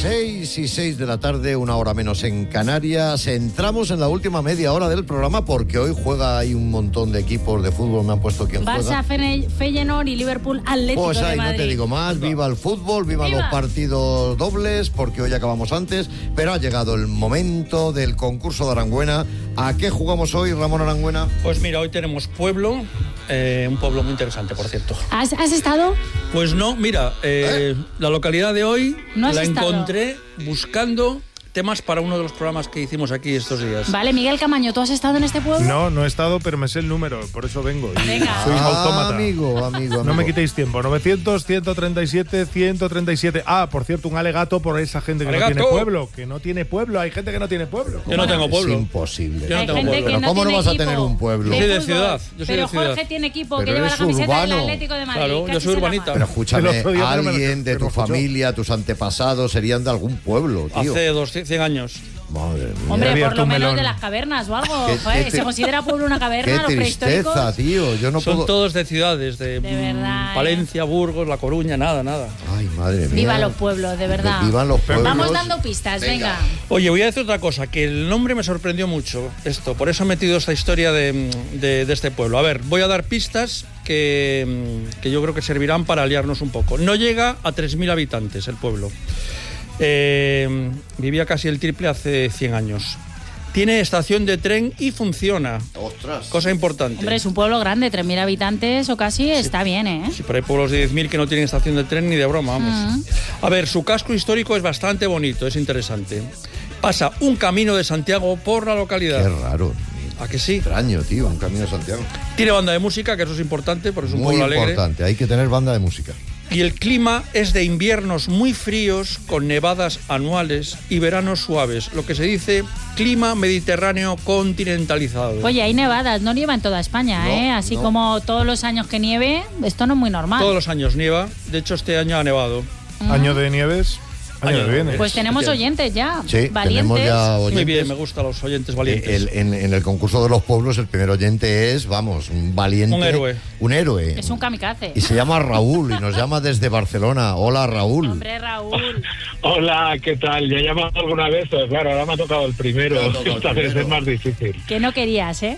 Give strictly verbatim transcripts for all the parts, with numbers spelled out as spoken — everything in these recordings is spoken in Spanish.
seis y seis de la tarde, una hora menos en Canarias. Entramos en la última media hora del programa porque hoy juega ahí un montón de equipos de fútbol. Me han puesto quién juega. Barça, Feyenoord y Liverpool Atlético pues ahí, de Madrid. No te digo más. Viva el fútbol, viva, viva los partidos dobles, porque hoy acabamos antes. Pero ha llegado el momento del concurso de Arangüena. ¿A qué jugamos hoy, Ramón Arangüena? Pues mira, hoy tenemos pueblo, eh, un pueblo muy interesante, por cierto. ¿Has, has estado? Pues no, mira, eh, ¿Eh? la localidad de hoy ¿No la estado? encontré buscando temas para uno de los programas que hicimos aquí estos días. Vale, Miguel Camaño, ¿tú has estado en este pueblo? No, no he estado, pero me sé el número, por eso vengo. Y Venga. soy un ah, autómata. Amigo, amigo, amigo. No me quitéis tiempo. novecientos, ciento treinta y siete, ciento treinta y siete. Ah, por cierto, un alegato por esa gente que ¡Alegato! no tiene pueblo. Que no tiene pueblo. Hay gente que no tiene pueblo. Yo no tengo pueblo. Es imposible. Yo no Hay tengo gente pueblo. que Pero no ¿cómo no tiene vas a equipo tener un pueblo? Yo soy de fútbol. ciudad, yo soy Pero de ciudad. Jorge tiene equipo Pero que lleva la eres camiseta urbano. del Atlético de Madrid. Claro, Casi yo soy se la urbanita. mano. Pero escúchame, El otro día me lo- alguien de me tu lo escuchó. familia, tus antepasados, serían de algún pueblo, tío. Hace doscientos, cien años. Madre mía. Hombre, Abierto por lo un menos melón. de las cavernas o algo. Qué- Joder, qué ¿se te- considera pueblo una caverna? Qué Los tristeza, prehistóricos. tío. Yo no Son puedo... todos de ciudades, de, De verdad, mm, Palencia, Burgos, La Coruña, nada, nada. Ay, madre mía. Viva los pueblos, de verdad. Vivan los pueblos. Vamos dando pistas, venga. Oye, voy a decir otra cosa, que el nombre me sorprendió mucho, esto, por eso he metido esta historia de, de, de este pueblo. A ver, voy a dar pistas que, que yo creo que servirán para aliarnos un poco. No llega a tres mil habitantes el pueblo. Eh, vivía casi el triple hace cien años. Tiene estación de tren y funciona. Ostras. Cosa importante. Hombre, es un pueblo grande, tres mil habitantes o casi, está bien, ¿eh? Sí, pero hay pueblos de diez mil que no tienen estación de tren ni de broma, vamos. Mm. A ver, su casco histórico es bastante bonito, es interesante. Pasa un camino de Santiago por la localidad. Qué raro. ¿A que sí? Extraño, tío, un camino de Santiago. Tiene banda de música, que eso es importante, porque es un Muy pueblo alegre. importante, hay que tener banda de música. Y el clima es de inviernos muy fríos, con nevadas anuales y veranos suaves, lo que se dice clima mediterráneo continentalizado. Oye, hay nevadas, no nieva en toda España, No, ¿eh? Así no. como todos los años que nieve, esto no es muy normal. Todos los años nieva, de hecho este año ha nevado. Año de nieves, año Año de de bienes. Pues tenemos Efectivamente. oyentes ya, Sí, valientes. tenemos ya oyentes. Muy bien, me gustan los oyentes valientes. El- en, en el concurso de los pueblos, el primer oyente es, vamos, un valiente. Un héroe. Un héroe. Es un kamikaze. Y se llama Raúl y nos llama desde Barcelona. Hola, Raúl. Hombre, Raúl. Hola, ¿qué tal? Ya he llamado alguna vez, pero claro, ahora me ha tocado el primero. Te ha tocado el Esta vez primero. es más difícil. Que no querías, ¿eh?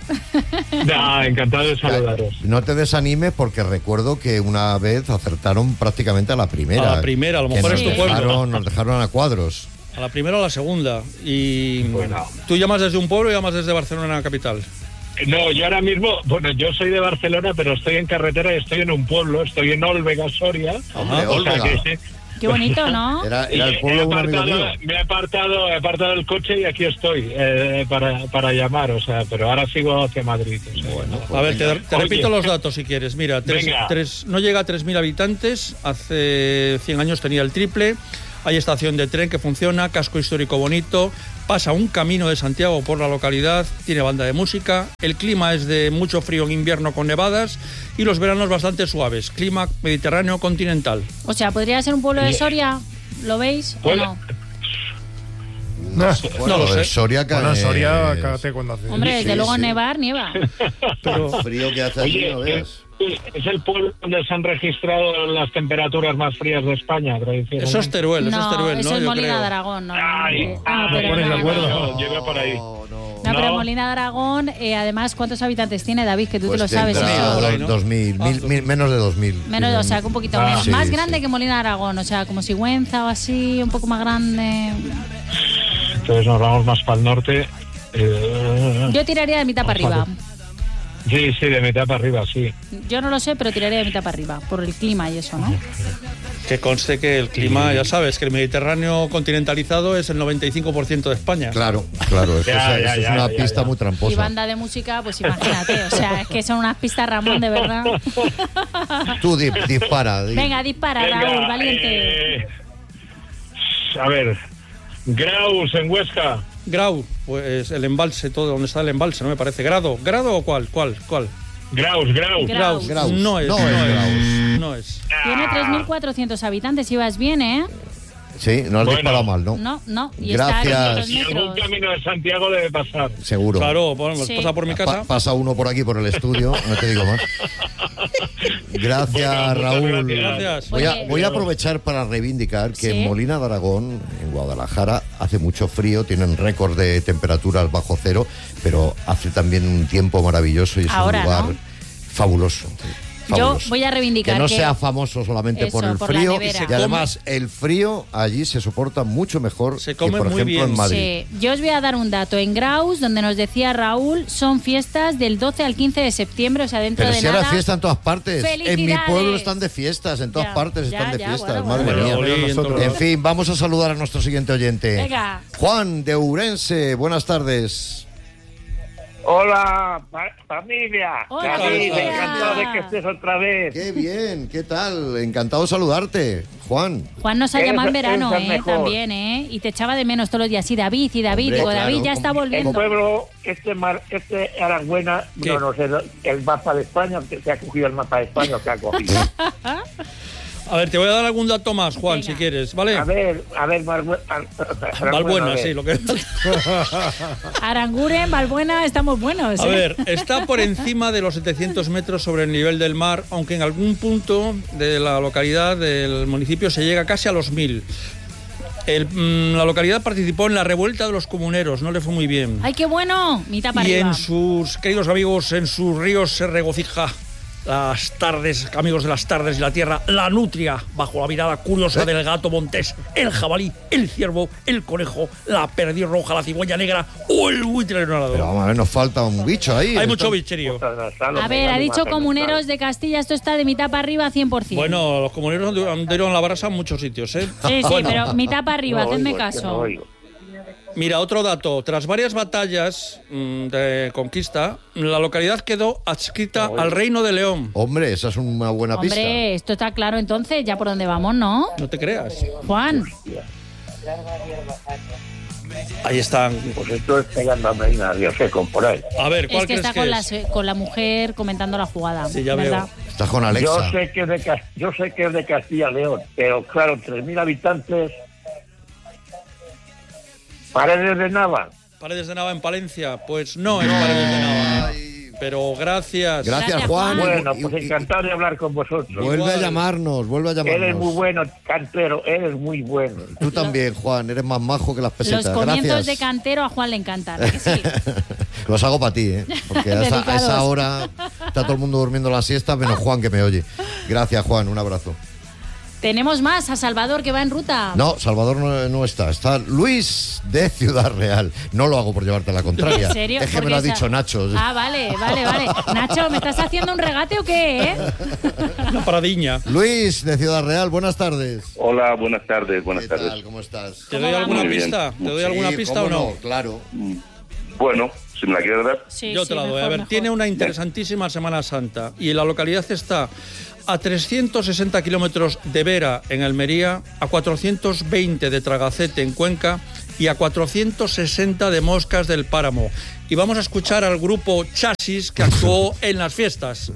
Nah, encantado de saludaros. No te desanimes porque recuerdo que una vez acertaron prácticamente a la primera. A la primera, a lo Que mejor nos es tu pueblo. dejaron- Nos dejaron a cuadros. A la primera o a la segunda. Y Bueno. tú llamas desde un pueblo y llamas desde Barcelona capital. No, yo ahora mismo, bueno, yo soy de Barcelona, pero estoy en carretera y estoy en un pueblo, estoy en Olvega, Soria. Hombre, O sea Olvega. que Qué bonito, ¿no? Era, y era el pueblo he de un amigo apartado- mío. me he apartado, he apartado el coche y aquí estoy eh, para, para llamar, o sea, pero ahora sigo hacia Madrid. O sea, Bueno, A ver, te, te Oye. repito los datos si quieres. Mira, tres- Venga. tres- no llega a tres mil habitantes, hace cien años tenía el triple, hay estación de tren que funciona, casco histórico bonito, pasa un camino de Santiago por la localidad, tiene banda de música, el clima es de mucho frío en invierno con nevadas y los veranos bastante suaves, clima mediterráneo continental. O sea, ¿podría ser un pueblo de Y- Soria? ¿Lo veis o Bueno, no? No, Bueno, No lo de sé. Soria cae. bueno, Soria, cágate cuando hace. Hombre, sí, desde luego sí. nevar, nieva. Pero El frío que hace aquí, Oye, no veas. es el pueblo donde se han registrado las temperaturas más frías de España, tradicionalmente. eso es Teruel, eso es No, Teruel, eso ¿no? es Yo Molina creo. de Aragón, no. no, Ay, no. ah, pero no pones de no, acuerdo. no. No, lleva por ahí. No, no. No, pero No. Molina de Aragón, eh, además, ¿cuántos habitantes tiene, David? Que tú Pues te lo sabes tendrá eso. por ahí, ¿no? dos mil, mil, mil, menos de dos mil. Menos, o sea, que un poquito Ah, menos. sí, más sí. grande que Molina de Aragón, o sea, como Sigüenza o así, un poco más grande. Entonces nos vamos más para el norte. Eh, Yo tiraría de mitad para arriba. Sí, sí, de mitad para arriba, sí. Yo no lo sé, pero tiraría de mitad para arriba, por el clima y eso, ¿no? Que conste que el clima, ya sabes, que el Mediterráneo continentalizado es el noventa y cinco por ciento de España. Claro, claro, eso, Ya, es, ya, eso es ya, una ya, pista ya. muy Y tramposa. banda de música, pues imagínate, o sea, es que son unas pistas, Ramón, de verdad. Tú di- dispara. di- Venga, dispara, Venga, Raúl, valiente. eh, a ver, Graus en Huesca. Grau, pues el embalse, todo donde está el embalse, ¿no me parece? ¿Grado? ¿Grado o cuál? ¿Cuál? ¿Cuál? Graus, Graus. Graus. Graus. No es, No no, es es, Graus. no es. Tiene tres mil cuatrocientos habitantes, ibas bien, ¿eh? Sí, no has Bueno. disparado mal, ¿no? No, no, y Gracias. está a quinientos Y algún metros. camino de Santiago debe pasar. Seguro. Claro, bueno, Sí. pasa por mi Pa- casa. pasa uno por aquí, por el estudio, no te digo más. Gracias, Bueno, muchas Raúl. gracias. Voy, a, Oye. voy a aprovechar para reivindicar que ¿Sí? en Molina de Aragón, en Guadalajara, hace mucho frío, tienen récord de temperaturas bajo cero, pero hace también un tiempo maravilloso y es Ahora, un lugar ¿no? fabuloso. Yo fabuloso. voy a reivindicar que no que- sea famoso solamente por Eso, el por la frío nevera. y además el frío allí se soporta mucho mejor Se que come por muy ejemplo bien. en Madrid. Sí, yo os voy a dar un dato. En Graus, donde nos decía Raúl, son fiestas del doce al quince de septiembre, o sea, dentro Pero de si nada. ahora fiesta en todas partes. En mi ¡Felicidades! pueblo están de fiestas, en todas Ya, partes ya, están de ya, fiestas, bueno, madre bueno. mía. Oli, en todos nosotros. En lados. fin, vamos a saludar a nuestro siguiente oyente. Venga. Juan de Ourense, buenas tardes. Hola, pa- familia. Hola, David, familia. encantado de que estés otra vez. Qué bien, ¿qué tal? Encantado de saludarte, Juan. Juan nos ha Eres- llamado en verano, eres el ¿eh? mejor. También, ¿eh? Y te echaba de menos todos los días. Sí, David, y David. Hombre, Digo, claro, David ya está como- El volviendo. pueblo, este mar, este Arangüena, ¿Qué? no, no sé, el mapa de España, que se ha cogido el mapa de España, que ha cogido. A ver, te voy a dar algún dato más, Juan, Venga. si quieres, ¿vale? A ver, a ver, Margüe- Valbuena, a ver. sí, lo que... Aranguren, Valbuena, estamos buenos. A ¿eh? ver, está por encima de los setecientos metros sobre el nivel del mar, aunque en algún punto de la localidad, del municipio, se llega casi a los mil. El, mm, la localidad participó en la revuelta de los comuneros, no le fue muy bien. ¡Ay, qué bueno! Mitad para Y arriba. en sus, queridos amigos, en sus ríos se regocija las tardes, amigos de las tardes y la tierra, la nutria, bajo la mirada curiosa del gato montés, el jabalí, el ciervo, el conejo, la perdiz roja, la cigüeña negra o el buitre Pero nadador. vamos a ver, nos falta un bicho ahí. Hay Está- mucho bicherío. A ver, ha dicho comuneros de Castilla, esto está de mitad para arriba cien por ciento. Bueno, los comuneros dieron la brasa en muchos sitios, ¿eh? Sí, sí, Bueno, pero mitad para arriba, No hacedme oigo, es que no caso. oigo. mira, otro dato. Tras varias batallas mm, de conquista, la localidad quedó adscrita al Reino de León. Hombre, esa es una buena pista. Hombre, esto está claro entonces, ya por dónde vamos, ¿no? No te creas. Juan, Ahí están. Pues esto es pegando a Medina Dios seco por ahí. A ver, ¿cuál es que crees está que con la, es? su- con la mujer comentando la jugada. Sí, ya ¿verdad? veo. Estás con Yo Alexa. sé que es de Cas- yo sé que es de Castilla y León, pero claro, tres mil habitantes. Paredes de Nava. Paredes de Nava en Palencia. Pues no es Paredes de Nava. Ay. Pero gracias. Gracias, Gracias, Juan. Juan. Bueno, Y- pues y- encantado de hablar con vosotros. Vuelve Igual. a llamarnos, vuelve a llamarnos. Eres muy bueno, cantero, eres muy bueno. Tú también, Juan, eres más majo que las pesetas. Los comienzos Gracias. de cantero a Juan le encantan, ¿a que sí? Los hago para ti, ¿eh? Porque a esa, a Dedicados. esa hora está todo el mundo durmiendo la siesta, menos Juan que me oye. Gracias, Juan, un abrazo. Tenemos más a Salvador que va en ruta. No, Salvador no, no está. Está Luis de Ciudad Real. No lo hago por llevarte la contraria. ¿En serio? Es que me Porque lo ha esa- dicho Nacho. Ah, vale, vale, vale. Nacho, ¿me estás haciendo un regate o qué, eh? Una paradiña. Luis de Ciudad Real, buenas tardes. Hola, buenas tardes, buenas ¿Qué tardes. tal? ¿Cómo estás? ¿Te ¿Cómo doy alguna vamos? pista? ¿Te doy alguna Sí, pista o ¿cómo no? Claro. Bueno, si me la quieres dar. Sí, Yo sí, te la doy. mejor, A ver, mejor. tiene una interesantísima Semana Santa y la localidad está a trescientos sesenta kilómetros de Vera, en Almería, a cuatrocientos veinte de Tragacete, en Cuenca, y a cuatrocientos sesenta de Moscas del Páramo. Y vamos a escuchar al grupo Chasis, que actuó en las fiestas.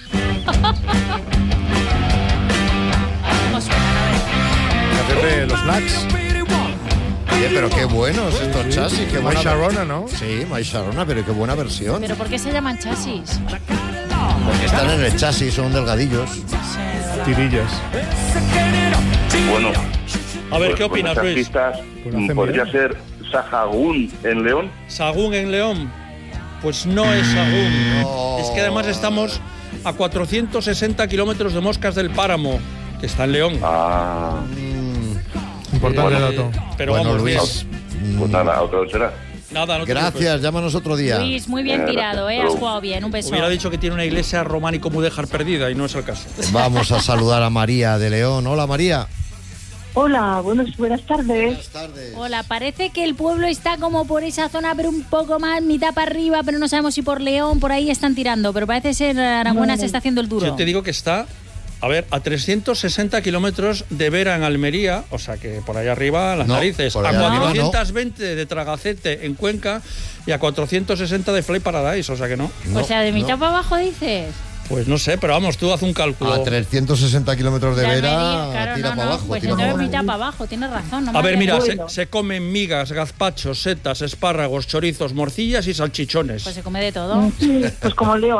¿Cómo suena? A ver. Hacerle los snacks. Oye, pero qué buenos estos chasis. Qué My buena Sharona, ¿no? Sí, My Sharona, pero qué buena versión. ¿Pero por qué se llaman chasis? Porque están en el chasis, son delgadillos. Tirillas. Bueno. A ver, pues, ¿qué con opinas, esas Luis? pistas, Pues hacen podría bien. ser Sahagún en León. ¿Sagún en León? Pues no es Sagún. No. Es que además estamos a cuatrocientos sesenta kilómetros de Moscas del Páramo, que está en León. Ah, Importante Bueno, dato. Pero bueno, vamos, Luis, bien. pues nada, otra vez será. Nada, no te gracias, llámanos otro día. Luis, muy bien Eh, tirado, ¿eh? Has gracias. jugado bien, un beso. preocupes. Hubiera dicho que tiene una iglesia románico mudéjar perdida y no es el caso. Vamos a saludar a María de León. Hola, María. Hola, buenos, buenas tardes. Buenas tardes. Hola, parece que el pueblo está como por esa zona, pero un poco más, mitad para arriba, pero no sabemos si por León, por ahí están tirando, pero parece ser Aranguena se está haciendo el duro. Yo te digo que está, a ver, a trescientos sesenta kilómetros de Vera, en Almería, o sea que por ahí arriba las No, narices, por a allá arriba no. cuatrocientos veinte de Tragacete, en Cuenca, y a cuatrocientos sesenta de Fly Paradise, o sea que no. No, o sea, de mitad no. para abajo dices. Pues no sé, pero vamos, tú haz un cálculo. A trescientos sesenta kilómetros de De Vera, Almería, claro, tira no, para no, abajo. Pues tira entonces para abajo. mitad para abajo, tienes razón. No me A ver, había- mira, se, Bueno. se comen migas, gazpachos, setas, espárragos, chorizos, morcillas y salchichones. Pues se come de todo. Sí, pues como León.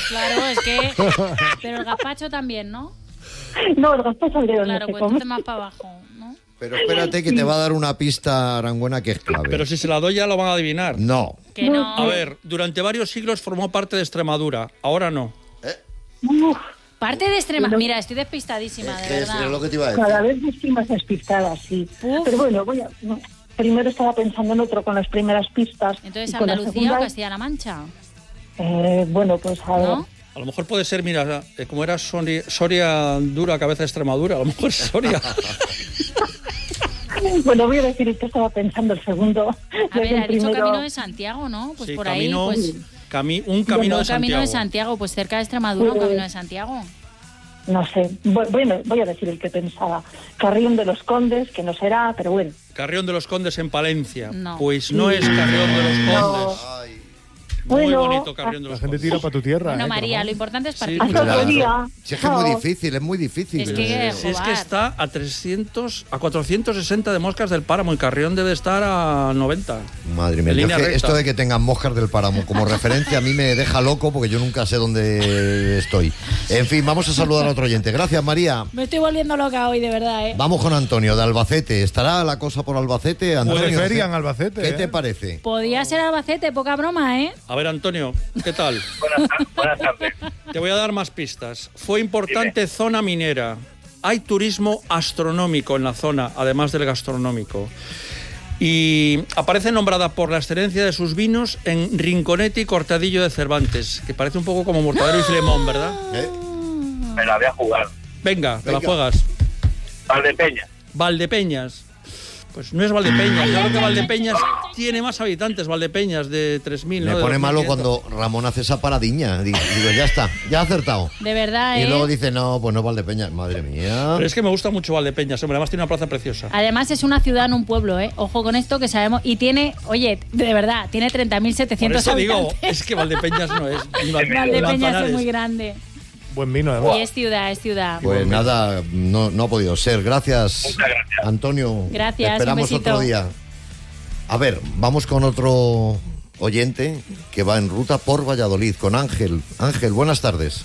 Claro, es que... Pero el gazpacho también, ¿no? No, el gazpacho al dedo Claro, no se pues come. entonces más para abajo, ¿no? Pero espérate que te va a dar una pista, Arangüena, que es clave. Pero si se la doy ya lo van a adivinar. No. Que no. A ver, durante varios siglos formó parte de Extremadura, ahora no. Uf, Parte de extrema... Mira, estoy despistadísima, de Es que es verdad. lo que te iba a decir. cada vez estoy más despistada, sí. Uf. Pero bueno, voy a... Primero estaba pensando en otro con las primeras pistas. Entonces, y con la Andalucía segunda, o Castilla-La Mancha, eh, bueno, pues a ver. ¿no? A lo mejor puede ser, mira, eh, como era Soria, Soria dura, cabeza de Extremadura, a lo mejor es Soria. Bueno, voy a decir que estaba pensando el segundo. A Ya ver, que el ha dicho primero- Camino de Santiago, ¿no? Pues Sí, por camino, ahí, pues... cami- un camino Bueno, de Un Santiago. Camino de Santiago, pues cerca de Extremadura, un Pues- Camino de Santiago. No sé. Bu- Bueno, voy a decir el que pensaba. Carrión de los Condes, que no será, pero bueno. Carrión de los Condes en Palencia. No. Pues no es Carrión de los Condes. Muy Bueno, bonito Carrión de La los gente Condes. tira para tu tierra. Bueno, ¿eh? María, lo importante es Sí, participar. Hasta otro Claro. día. Si es que es muy Chao. difícil, es muy difícil. Es que- Eh, Si es que Jobar. está a trescientos, a cuatrocientos sesenta de moscas del páramo y Carrión debe estar a noventa. Madre mía, En yo es línea que recta. esto de que tengan moscas del páramo como referencia a mí me deja loco porque yo nunca sé dónde estoy. En fin, vamos a saludar a otro oyente. Gracias, María. Me estoy volviendo loca hoy, de verdad, ¿eh? Vamos con Antonio, de Albacete. ¿Estará la cosa por Albacete, Antonio? Pues feria en Albacete, ¿Qué ¿eh? te parece? Podía ser Albacete, poca broma, ¿eh? A ver, Antonio, ¿qué tal? Buenas, tar- buenas tardes. Te voy a dar más pistas. Fue importante zona minera. Hay turismo astronómico en la zona, además del gastronómico. Y aparece nombrada por la excelencia de sus vinos en Rinconete y Cortadillo de Cervantes, que parece un poco como Mortadelo y Filemón, ¿verdad? ¿Eh? Me la voy a jugar. Venga, te la Venga. juegas. Valdepeña. Valdepeñas. Pues no es Valdepeñas. Yo creo que Valdepeñas tiene más habitantes, Valdepeñas, de tres mil. Me ¿no? De pone dos mil malo quinientos. cuando Ramón hace esa paradiña. Digo, digo, ya está, ya ha acertado. De verdad, ¿eh? Y luego dice, no, pues no es Valdepeñas. Madre mía. Pero es que me gusta mucho Valdepeñas, hombre. Además tiene una plaza preciosa. Además es una ciudad, no un pueblo, ¿eh? Ojo con esto que sabemos. Y tiene, oye, de verdad, tiene treinta mil Por setecientos eso digo, habitantes. es que Valdepeñas no es. ni Val- Valdepeñas Manzanares. es muy grande. Buen vino, además. Y es ciudad, es ciudad. Pues nada, no, no ha podido ser. Gracias, Muchas gracias. Antonio. Gracias, Te esperamos un besito. otro día. A ver, vamos con otro oyente que va en ruta por Valladolid, con Ángel. Ángel, buenas tardes.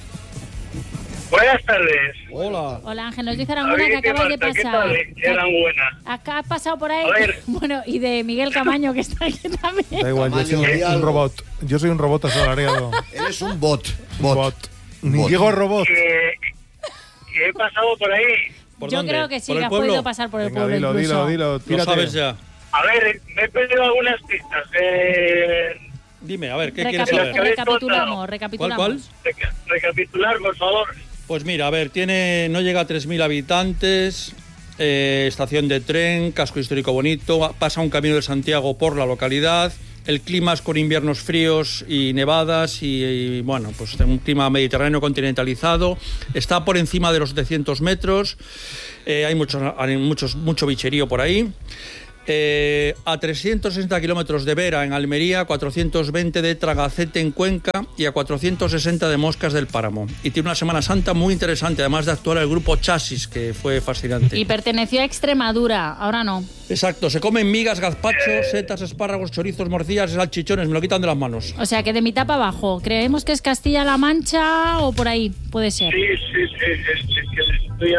Buenas tardes. Hola. Hola Ángel, nos dice Arangüena que Javier y acabas de Marta, ¿qué pasar. tal? Eran buenas. Acá has pasado por ahí. A ver. Bueno, y de Miguel Camaño, que está aquí también. Da igual, yo soy Tamaño y un, un algo. robot. Yo soy un robot asalariado. Eres un bot. Un Bot. bot. Ni Bot. llego robot. Que, que he pasado por ahí. ¿Por Yo dónde? creo que sí, ¿Por que el has pueblo? podido pasar por el Venga, pueblo dilo, incluso. dilo, dilo. Lo Tírate. sabes ya. A ver, me he perdido algunas pistas. Eh, Dime, a ver, ¿qué Recapi- quieres Recapi- saber? recapitulamos, ¿Cuál, recapitulamos. cuál? reca- recapitular, por favor. Pues mira, a ver, tiene, no llega a tres mil habitantes, eh, estación de tren, casco histórico bonito, pasa un camino de Santiago por la localidad, el clima es con inviernos fríos y nevadas y, y, bueno, pues un clima mediterráneo continentalizado, está por encima de los setecientos metros, eh, hay muchos, hay muchos, mucho bicherío por ahí. Eh, a trescientos sesenta kilómetros de Vera en Almería, cuatrocientos veinte de Tragacete en Cuenca y a cuatrocientos sesenta de Moscas del Páramo. Y tiene una Semana Santa muy interesante, además de actuar el grupo Chasis, que fue fascinante. Y perteneció a Extremadura, ahora no. Exacto, se comen migas, gazpachos, setas, espárragos, chorizos, morcillas, salchichones, me lo quitan de las manos. O sea que de mitad para abajo. ¿Creemos que es Castilla-La Mancha o por ahí? Puede ser. Sí, sí, sí. Es, es que estoy.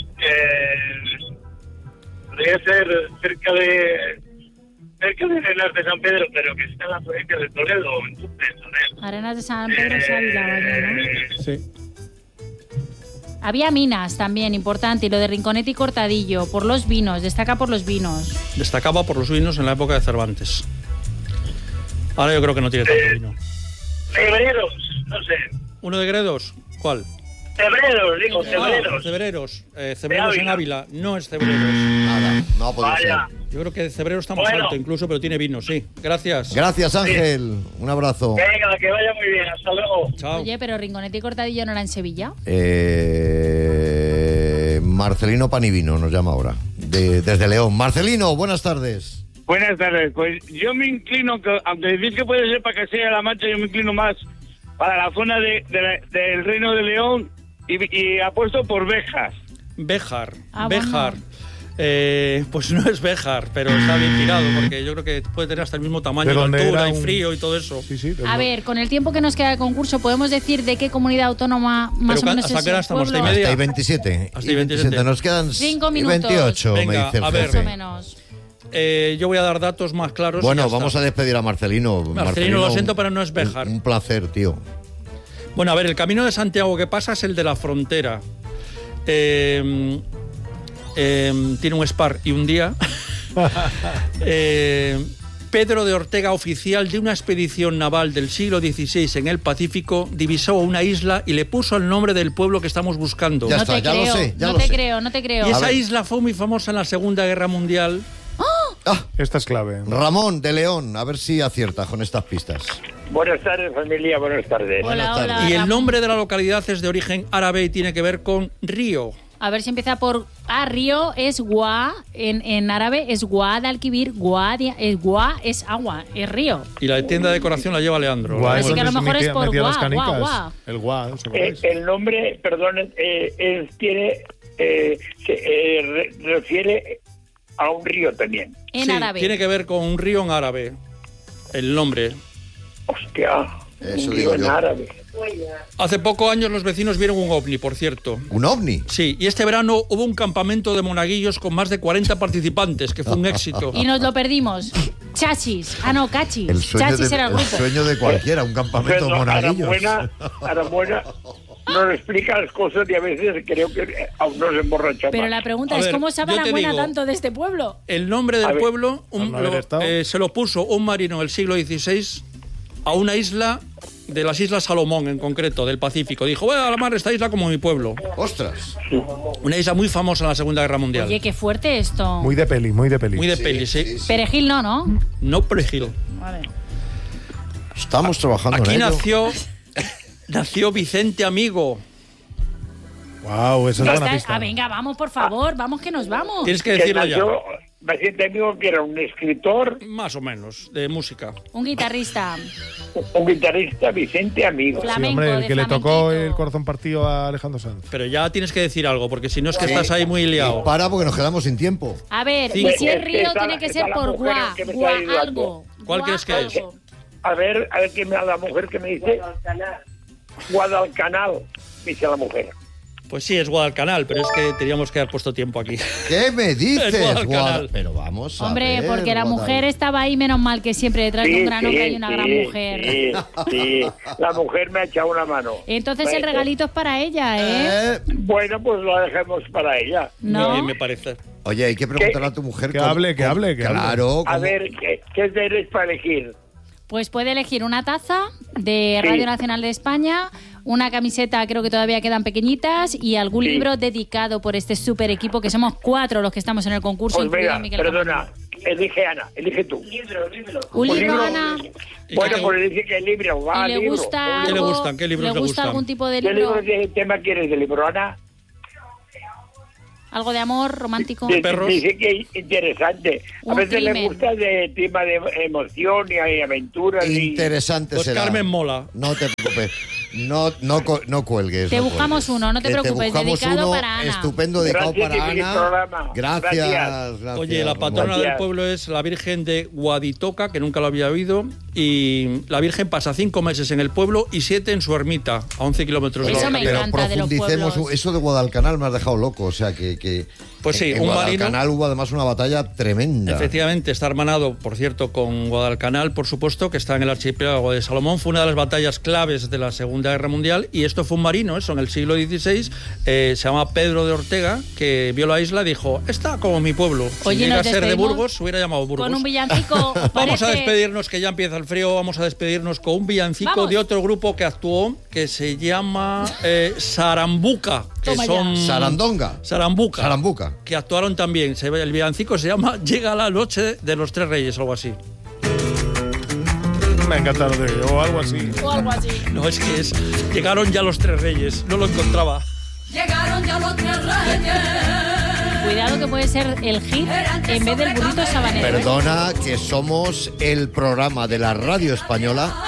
Eh, podría ser cerca de. Cerca de Arenas de San Pedro, pero que está en la provincia de Toledo. Entonces, a ver. Arenas de San Pedro es Ávila, vaya, ¿no? Eh, Sí. Había minas también, importante, y lo de Rinconete y Cortadillo, por los vinos, destaca por los vinos. Destacaba por los vinos en la época de Cervantes. Ahora yo creo que no tiene tanto vino. Cebreros, no sé. ¿Uno de Gredos? ¿Cuál? Cebreros, digo, Ah, cebreros. Cebreros. Eh, Cebreros en Ávila. No es Cebreros. Nada, no ha podido Vaya. ser. Yo creo que Cebrero está más Bueno. alto incluso, pero tiene vino, sí. Gracias. Gracias, Ángel. Un abrazo. Venga, que vaya muy bien. Hasta luego. Chao. Oye, pero Rinconete y Cortadillo no era en Sevilla. Eh, Marcelino Panivino nos llama ahora, de- desde León. Marcelino, buenas tardes. Buenas tardes. Pues yo me inclino, que, aunque decís que puede ser para Castilla-La Mancha, yo me inclino más para la zona de, de la- del Reino de León y, y apuesto por Béjar. Béjar. Ah, Béjar. bueno. Eh, pues no es Béjar, pero está bien tirado, porque yo creo que puede tener hasta el mismo tamaño, ¿De de dónde altura era y un- frío y todo eso. Sí, sí. de- A ver, con el tiempo que nos queda de concurso, ¿podemos decir de qué comunidad autónoma más Pero o menos ¿hasta es qué hora el estamos? pueblo? ¿Hasta y media? Hasta y veintisiete. Hasta y Y veintisiete. Nos quedan Cinco y minutos. veintiocho, me Venga, dice el a ver. Más jefe. o menos. Eh, yo voy a dar datos más claros. y Bueno, ya vamos está. a despedir a Marcelino. Marcelino, lo siento, un- pero no es Béjar. Un, un placer, tío. Bueno, a ver, el camino de Santiago que pasa es el de la frontera. Eh, eh, tiene un Spar y un día. Eh, Pedro de Ortega, oficial de una expedición naval del siglo dieciséis en el Pacífico, divisó una isla y le puso el nombre del pueblo que estamos buscando. Ya no está, te ya lo creo, sé, ya no lo te sé. creo, no te creo. Y A esa ver. isla fue muy famosa en la Segunda Guerra Mundial. Ah, Esta es clave. Ramón de León, a ver si acierta con estas pistas. Buenas tardes, familia, buenas tardes. Hola, Buenas hola. tardes. Y el Ramón. nombre de la localidad es de origen árabe y tiene que ver con río. A ver si empieza por Ah, río es gua, en, en árabe es Guadalquivir, Guadia, es gua es agua, es río. Y la tienda de decoración la lleva Leandro. Guau, Así que a lo entonces mejor metía- es por metía las guau, canicas. guau, guau. El guau, ¿os Eh, acordáis? el nombre, perdón, eh, es, tiene, eh, se eh, re- refiere a un río también. En Sí, árabe. tiene que ver con un río en árabe. El nombre. Hostia, Eso un digo río en yo. árabe. Hace pocos años los vecinos vieron un ovni, por cierto. ¿Un ovni? Sí, y este verano hubo un campamento de monaguillos con más de cuarenta participantes, que fue un éxito. Y nos lo perdimos. Chachis. Ah, no, cachis. El sueño, Chachis de, era el el grupo. sueño de cualquiera, un campamento de Pero monaguillos. Aramuena, Aramuena nos explica las cosas y a veces creo que aún nos emborrachamos. Pero la pregunta A es, ver, ¿cómo sabe yo la te buena digo- tanto de este pueblo? El nombre A del ver. pueblo un- Al no haber lo- estado. eh, se lo puso un marino en el siglo dieciséis a una isla de las Islas Salomón, en concreto, del Pacífico. Dijo, voy a llamar esta isla como mi pueblo. ¡Ostras! Una isla muy famosa en la Segunda Guerra Mundial. Oye, qué fuerte esto. Muy de peli, muy de peli. Muy de peli, sí. Perejil no, ¿no? No perejil. Vale. Estamos trabajando Aquí en ello. nació, nació Vicente Amigo. Wow, esa es buena Esta- pista. ah, venga, vamos, por favor, vamos que nos vamos. Tienes que que decirlo ya. nació, Vicente Amigo, que era un escritor, Más o menos, de música. Un guitarrista un guitarrista, Vicente Amigo. Sí, flamenco, hombre, el de que le tocó flamenquito. el corazón partido a Alejandro Sanz. Pero ya tienes que decir algo, porque si no es que estás ahí muy Y liado. para porque nos quedamos sin tiempo. A ver, Sí. y si es Es que río, está- tiene que está ser la por mujer guá, que me está guá ayudando. algo. ¿Cuál Guá crees que es? algo. A ver, a ver qué me da la mujer que me dice. Guadalcanal, dice la mujer. Pues sí, es Guadalcanal, pero es que teníamos que haber puesto tiempo aquí. ¿Qué me dices, Es Guadalcanal. Guada- Pero vamos a Hombre, ver, porque la Guadal- mujer estaba ahí, menos mal que siempre detrás de un grano que hay una gran sí, mujer. Sí, sí, la mujer me ha echado una mano. Entonces el Bueno, regalito es para ella, ¿eh? Eh, Bueno, pues lo dejemos para ella. No. Bien, me parece. Oye, hay que preguntarle a tu mujer... Que cómo- hable, que cómo- hable, que hable. Claro. A cómo- ver, ¿qué, qué tenéis para elegir? Pues puede elegir una taza de Sí. Radio Nacional de España, una camiseta, creo que todavía quedan pequeñitas, y algún Sí. libro dedicado por este super equipo, que somos cuatro los que estamos en el concurso, Pues incluido venga, Miguel perdona, Camargo. elige Ana, elige tú. Un Un libro, libro. Ana, Bueno, qué- pues dice que libro, va, y le libro. gusta ¿Qué le algo- gustan? ¿Qué libros le le gusta gustan? algún tipo de ¿Qué libro, libro de tema quieres de libro, Ana? algo de amor romántico. Dice- perros. Dice que interesante. A Un veces le crimen. gusta de tema de emoción y hay aventuras. y- Interesante Pues será. Carmen mola. No te preocupes. No, no, co- no cuelgues. Te no buscamos cuelgues. uno, no te Que preocupes, buscamos dedicado uno para Ana. Estupendo, dedicado Gracias, para y feliz Ana. programa. Gracias, Gracias. gracias, Oye, la patrona Gracias. del pueblo es la Virgen de Guaditoca, que nunca lo había oído, y la Virgen pasa cinco meses en el pueblo y siete en su ermita, a once kilómetros de la Eso me localidad. encanta de los profundicemos, pueblos. eso de Guadalcanal me has dejado loco, o sea que, que Pues sí, en, en un marino- Guadalcanal hubo además una batalla tremenda. Efectivamente, está hermanado, por cierto, con Guadalcanal, por supuesto, que está en el archipiélago de Salomón. Fue una de las batallas claves de la Segunda Guerra Mundial, y esto fue un marino, eso, en el siglo dieciséis, eh, se llama Pedro de Ortega, que vio la isla y dijo, está como mi pueblo. Oye, si llega a nos ser de despedimos Burgos, se hubiera llamado Burgos. Con un villancico. Vamos parece- a despedirnos, que ya empieza el frío. Vamos a despedirnos con un villancico Vamos. de otro grupo que actuó, que se llama eh, Sarambuca, que Toma ya. son Sarandonga. Sarambuca, Sarambuca. que actuaron también. Se ve- El villancico se llama Llega la noche de los tres reyes, algo así. Me ha encantado, o algo así. O algo así. No, es que es llegaron ya los tres reyes. No lo encontraba. Llegaron ya los tres reyes. Cuidado que puede ser el hit en vez del burrito sabanero. ¿eh? Perdona que somos el programa de la radio española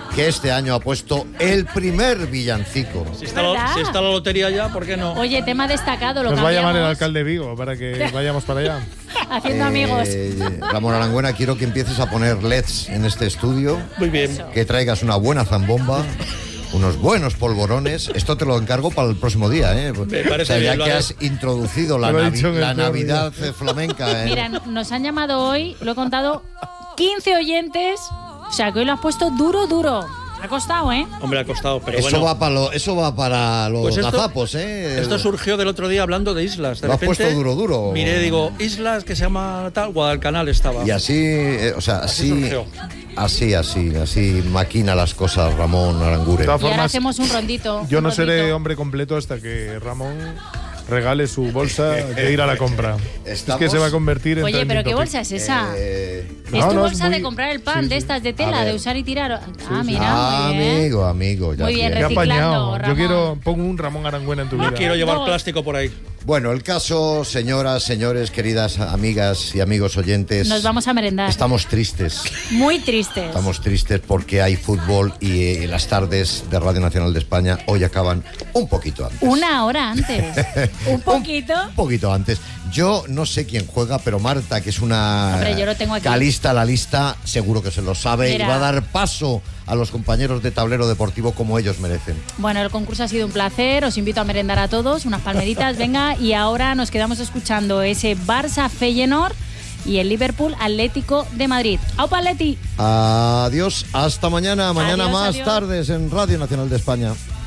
que este año ha puesto el primer villancico. Si está, la, si está la lotería ya, ¿por qué no? Oye, tema destacado. Lo Nos va a llamar el cambiamos. alcalde Vigo para que vayamos para allá. Haciendo amigos. Eh, Ramón Arangüena, quiero que empieces a poner L E Ds en este estudio. Muy bien. Que traigas una buena zambomba, unos buenos polvorones. Esto te lo encargo para el próximo día, ¿eh? Me parece o sea, ya bien, lo que haré. has introducido la, Lo he navi- dicho en el la peor Navidad eh, flamenca. ¿eh? Mira, nos han llamado hoy, lo he contado, quince oyentes. O sea, que hoy lo has puesto duro, duro. Ha costado, ¿eh? Hombre, ha costado, pero Eso, bueno. va para lo- eso va para los Pues esto- gazapos, ¿eh? Esto surgió del otro día hablando de islas. De Lo has repente, puesto duro, duro. Miré, digo, islas que se llama tal, Guadalcanal estaba. Y así, eh, o sea, Así así, surgió. así, así, así maquina las cosas Ramón Aranguren. De todas Y ahora formas, hacemos un rondito. yo un no seré rondito. hombre completo hasta que Ramón regale su bolsa de ir a la compra. Estamos- Es que se va a convertir en Oye, pero trending ¿qué topic. bolsa es esa? Eh, ¿Es No, tu no, es bolsa de muy- comprar el pan sí, de sí. estas de A tela, ver. de usar y tirar? Ah, mira, muy bien. amigo, amigo. Ya Muy bien, tienes. Qué reciclando, apañado. Yo Ramón. quiero, pongo un Ramón Arangüena en tu vida. No quiero llevar Dos. plástico por ahí. Bueno, el caso, señoras, señores, queridas amigas y amigos oyentes. Nos vamos a merendar. Estamos tristes. Muy tristes. Estamos tristes porque hay fútbol y eh, las tardes de Radio Nacional de España hoy acaban un poquito antes. Una hora antes. Un poquito. Un poquito antes. Yo no sé quién juega, pero Marta, que es una Hombre, yo lo tengo aquí. calista a la lista, seguro que se lo sabe Mira. y va a dar paso a los compañeros de Tablero Deportivo como ellos merecen. Bueno, el concurso ha sido un placer. Os invito a merendar a todos. Unas palmeritas, venga. Y ahora nos quedamos escuchando ese Barça Feyenoord y el Liverpool Atlético de Madrid. ¡Aupa, Atleti! Adiós, hasta mañana. Mañana Adiós, más adiós. tardes en Radio Nacional de España.